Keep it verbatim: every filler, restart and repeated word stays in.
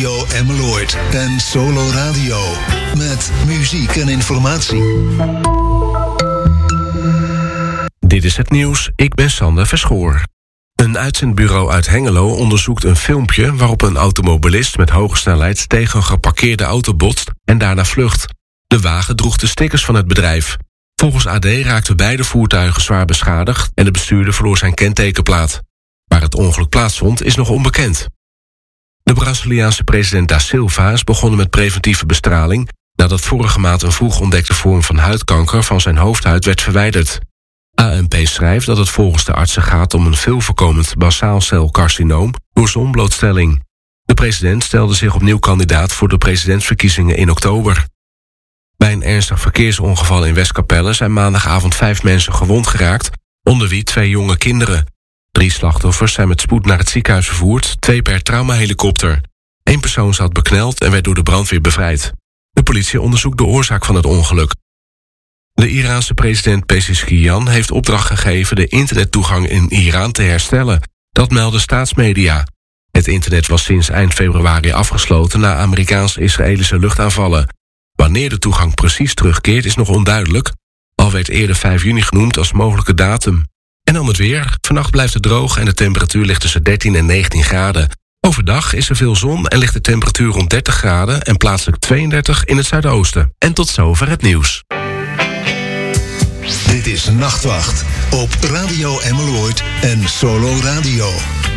Radio Emmeloord en Solo Radio. Met muziek en informatie. Dit is het nieuws, ik ben Sander Verschoor. Een uitzendbureau uit Hengelo onderzoekt een filmpje waarop een automobilist met hoge snelheid tegen een geparkeerde auto botst en daarna vlucht. De wagen droeg de stickers van het bedrijf. Volgens A D raakten beide voertuigen zwaar beschadigd en de bestuurder verloor zijn kentekenplaat. Waar het ongeluk plaatsvond is nog onbekend. De Braziliaanse president Da Silva is begonnen met preventieve bestraling nadat vorige maand een vroeg ontdekte vorm van huidkanker van zijn hoofdhuid werd verwijderd. A N P schrijft dat het volgens de artsen gaat om een veelvoorkomend basaalcelcarcinoom door zonblootstelling. De president stelde zich opnieuw kandidaat voor de presidentsverkiezingen in oktober. Bij een ernstig verkeersongeval in Westkapelle zijn maandagavond vijf mensen gewond geraakt, onder wie twee jonge kinderen. Drie slachtoffers zijn met spoed naar het ziekenhuis vervoerd, twee per traumahelikopter. Eén persoon zat bekneld en werd door de brandweer bevrijd. De politie onderzoekt de oorzaak van het ongeluk. De Iraanse president Pezeshkian heeft opdracht gegeven de internettoegang in Iran te herstellen. Dat melden staatsmedia. Het internet was sinds eind februari afgesloten na Amerikaans-Israëlische luchtaanvallen. Wanneer de toegang precies terugkeert is nog onduidelijk, al werd eerder vijf juni genoemd als mogelijke datum. En dan het weer. Vannacht blijft het droog en de temperatuur ligt tussen dertien en negentien graden. Overdag is er veel zon en ligt de temperatuur rond dertig graden en plaatselijk tweeëndertig in het zuidoosten. En tot zover het nieuws. Dit is Nachtwacht op Radio Emmeloord en Solo Radio.